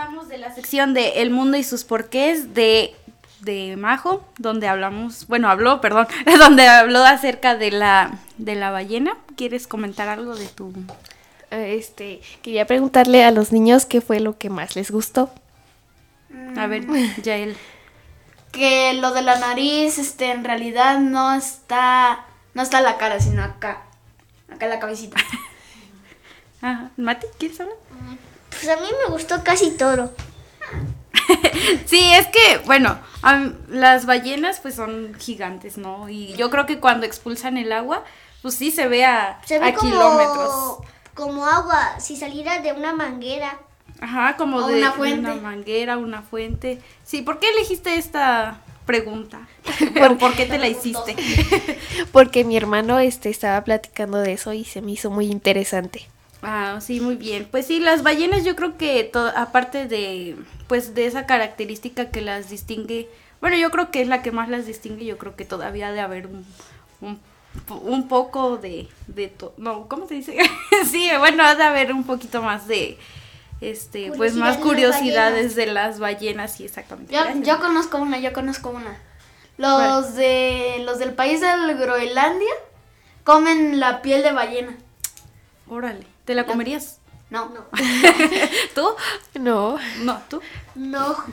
regresamos de la sección de El mundo y sus porqués de Majo, donde donde habló acerca de la ballena. ¿Quieres comentar algo de tu...? Quería preguntarle a los niños qué fue lo que más les gustó. A ver, Yael. Que lo de la nariz, en realidad no está la cara, sino acá la cabecita. Ajá. Mati, ¿quieres hablar? Pues a mí me gustó casi todo. Sí, es que, bueno, las ballenas pues son gigantes, ¿no? Y yo creo que cuando expulsan el agua, pues sí se ve a kilómetros. Como agua, si saliera de una manguera. Ajá, como O de una fuente. una manguera, una fuente. Sí, ¿por qué elegiste esta pregunta? ¿Por qué te la hiciste? Porque mi hermano estaba platicando de eso y se me hizo muy interesante. Ah, sí, muy bien. Pues sí, las ballenas yo creo que aparte de esa característica que las distingue, bueno, yo creo que es la que más las distingue, yo creo que todavía ha de haber un poco no, ¿cómo se dice? Sí, bueno, ha de haber un poquito más de pues más curiosidades de las ballenas, sí, exactamente. Yo conozco una. Los del país de Groenlandia comen la piel de ballena. Órale, ¿te la comerías? No. ¿Tú? No. No, ¿tú? No.